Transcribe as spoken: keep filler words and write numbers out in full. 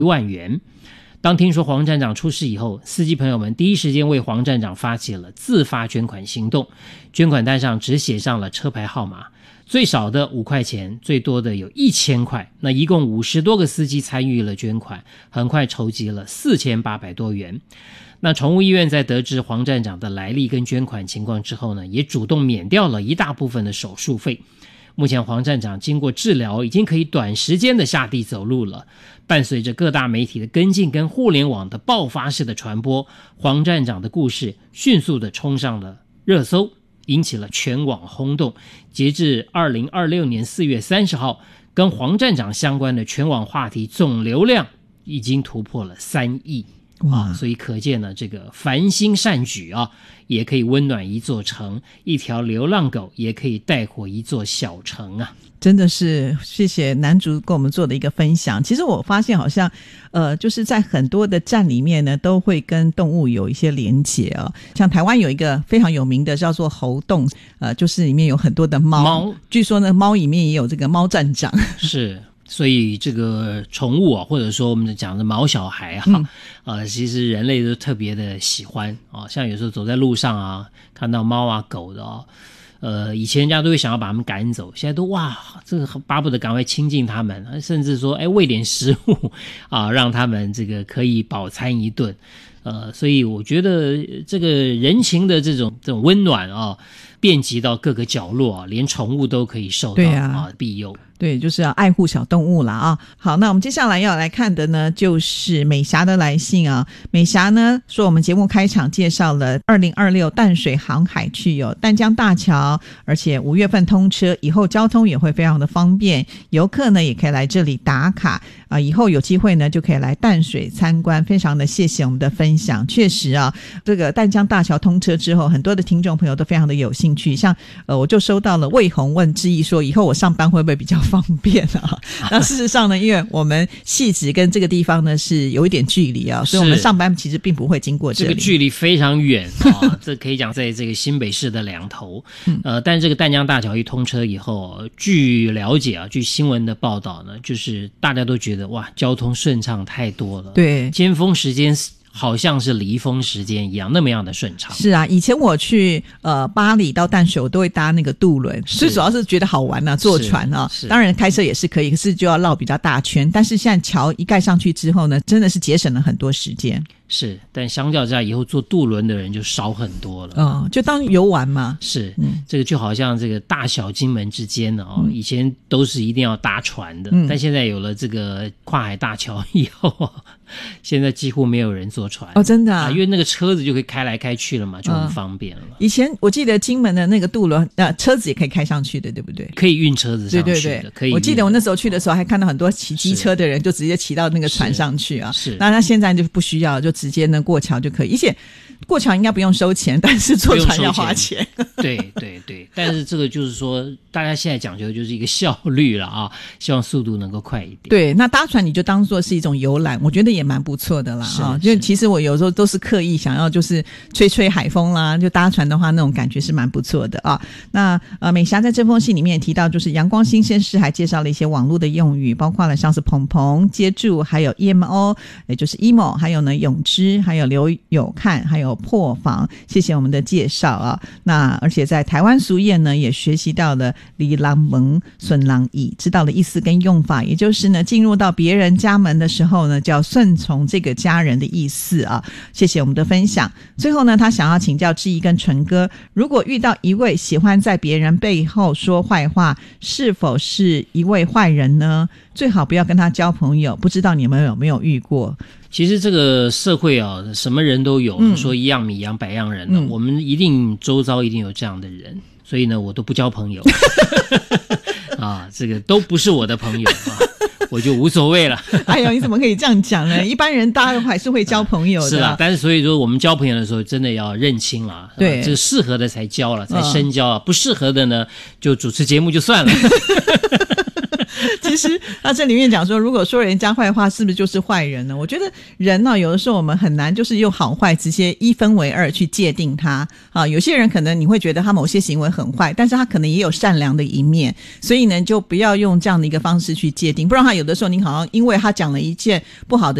万元。当听说黄站长出事以后，司机朋友们第一时间为黄站长发起了自发捐款行动，捐款单上只写上了车牌号码，最少的五块钱，最多的有一千块。那一共五十多个司机参与了捐款，很快筹集了四千八百多元。那宠物医院在得知黄站长的来历跟捐款情况之后呢，也主动免掉了一大部分的手术费。目前黄站长经过治疗，已经可以短时间的下地走路了。伴随着各大媒体的跟进跟互联网的爆发式的传播，黄站长的故事迅速的冲上了热搜，引起了全网轰动。截至二零二六年四月三十号，跟黄站长相关的全网话题总流量已经突破了三亿。啊，所以可见呢，这个凡心善举啊，也可以温暖一座城，一条流浪狗也可以带火一座小城啊。 真的是谢谢男主跟我们做的一个分享。其实我发现好像呃，就是在很多的站里面呢，都会跟动物有一些连结啊。像台湾有一个非常有名的叫做猴洞，呃，就是里面有很多的猫，猫据说呢，猫里面也有这个猫站长。 是。所以这个宠物啊，或者说我们讲的毛小孩啊，嗯呃，其实人类都特别的喜欢啊。像有时候走在路上啊，看到猫啊狗的啊，呃，以前人家都会想要把它们赶走，现在都哇，这个巴不得赶快亲近它们，甚至说，哎，喂点食物啊，让它们这个可以饱餐一顿。呃，所以我觉得这个人情的这种这种温暖啊，遍及到各个角落啊，连宠物都可以受到啊, 啊庇佑。 对，就是要爱护小动物啦啊。好，那我们接下来要来看的呢，就是美霞的来信啊。美霞呢说，我们节目开场介绍了二零二六淡水航海区有淡江大桥，而且五月份通车，以后交通也会非常的方便，游客呢也可以来这里打卡啊。以后有机会呢就可以来淡水参观，非常的谢谢我们的分享。确实啊，这个淡江大桥通车之后，很多的听众朋友都非常的有兴趣，像呃我就收到了魏红问之意说，以后我上班会不会比较方便啊？那事实上呢，因为我们汐止跟这个地方呢是有一点距离啊，所以我们上班其实并不会经过这里， 这个距离非常远啊。这可以讲在这个新北市的两头。呃，但这个淡江大桥一通车以后，据了解啊，据新闻的报道呢，就是大家都觉得哇，交通顺畅太多了。 对， 尖峰时间好像是离峰时间一样，那么样的顺畅。 是啊，以前我去呃巴黎到淡水，我都会搭那个渡轮，最主要是觉得好玩啊，坐船啊。当然开车也是可以，可是就要绕比较大圈。但是现在桥一盖上去之后呢，真的是节省了很多时间。 是，但相较之下，以后坐渡轮的人就少很多了。 哦，就当游玩嘛。 是，嗯，这个就好像这个大小金门之间呢，哦，嗯，以前都是一定要搭船的，嗯，但现在有了这个跨海大桥以后，现在几乎没有人坐船。 哦，真的啊， 啊因为那个车子就可以开来开去了嘛，就很方便了。嗯， 以前我记得金门的那个渡轮，呃，车子也可以开上去的，对不对？ 可以运车子上去的， 对对对， 可以。 我记得我那时候去的时候，还看到很多骑机车的人就直接骑到那个船上去啊。 是， 那他现在就不需要，就直接呢过桥就可以，而且过桥应该不用收钱，但是坐船要花钱。 对对对，但是这个就是说，大家现在讲究的就是一个效率了啊，希望速度能够快一点。 对，那搭船你就当做是一种游览，我觉得也蛮不错的啦啊。就其实我有时候都是刻意想要就是吹吹海风啦，就搭船的话，那种感觉是蛮不错的啊。那呃，美霞在这封信里面也提到，就是阳光新鲜事还介绍了一些网络的用语，包括了像是鹏鹏、接住，还有 E M O， 也就是 emo， 还有呢永之，还有刘有看，还有破防，谢谢我们的介绍啊。那而且在台湾俗谚呢，也学习到了李郎蒙孙郎乙，知道了意思跟用法，也就是呢，进入到别人家门的时候呢，就要顺从这个家人的意思啊。谢谢我们的分享。最后呢，他想要请教志毅跟纯哥，如果遇到一位喜欢在别人背后说坏话，是否是一位坏人呢？最好不要跟他交朋友，不知道你们有没有遇过？ 其实这个社会啊，什么人都有，嗯，说一样米养百样人，嗯，我们一定周遭一定有这样的人，所以呢，我都不交朋友啊，这个都不是我的朋友啊，我就无所谓了。 哎呦，你怎么可以这样讲呢？一般人大家还是会交朋友的。 是啦，但是所以说我们交朋友的时候，真的要认清了， 对， 啊，这个适合的才交了，才深交啊，嗯，不适合的呢，就主持节目就算了。 其其实他这里面讲说，如果说人家坏话，是不是就是坏人呢？我觉得人呢、哦，有的时候我们很难就是用好坏直接一分为二去界定他啊。有些人可能你会觉得他某些行为很坏，但是他可能也有善良的一面，所以呢，就不要用这样的一个方式去界定，不然他有的时候你好像因为他讲了一件不好的